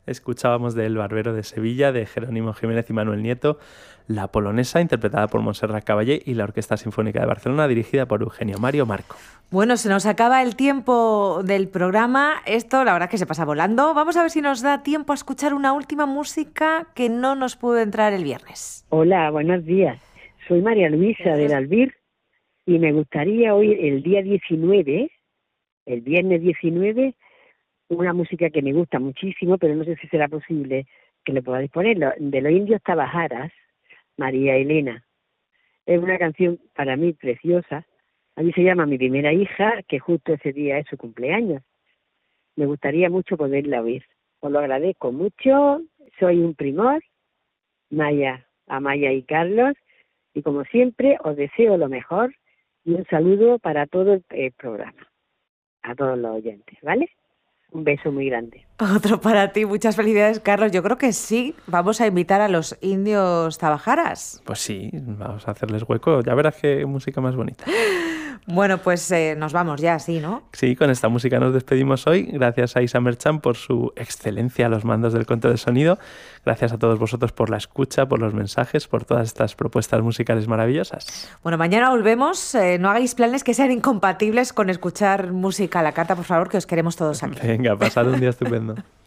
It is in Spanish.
Escuchábamos de El Barbero de Sevilla, de Jerónimo Jiménez y Manuel Nieto, La Polonesa, interpretada por Montserrat Caballé, y la Orquesta Sinfónica de Barcelona, dirigida por Eugenio Mario Marco. Bueno, se nos acaba el tiempo del programa. Esto, la verdad, que se pasa volando. Vamos a ver si nos da tiempo a escuchar una última música que no nos pudo entrar el viernes. Hola, buenos días. Soy María Luisa del Albir y me gustaría hoy, el día 19, el viernes 19, una música que me gusta muchísimo, pero no sé si será posible que le podáis poner, de los Indios Tabajaras, María Elena. Es una canción para mí preciosa. A mí se llama Mi Primera Hija, que justo ese día es su cumpleaños. Me gustaría mucho poderla oír. Os lo agradezco mucho. Soy un primor, Amaya y Carlos, y como siempre os deseo lo mejor y un saludo para todo el programa, a todos los oyentes, ¿vale? Un beso muy grande. Otro para ti. Muchas felicidades, Carlos. Yo creo que sí. Vamos a invitar a los Indios Tabajaras. Pues sí, vamos a hacerles hueco. Ya verás qué música más bonita. Bueno, pues nos vamos ya, sí, ¿no? Sí, con esta música nos despedimos hoy. Gracias a Isa Merchan por su excelencia a los mandos del control de sonido. Gracias a todos vosotros por la escucha, por los mensajes, por todas estas propuestas musicales maravillosas. Bueno, mañana volvemos. No hagáis planes que sean incompatibles con escuchar música a la carta, por favor, que os queremos todos aquí. Venga, pasad un día estupendo.